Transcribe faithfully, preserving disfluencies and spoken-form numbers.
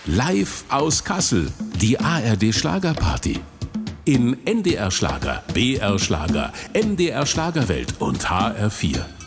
Live aus Kassel, die A R D Schlagerparty. In N D R Schlager, B R Schlager, N D R Schlagerwelt und H R vier.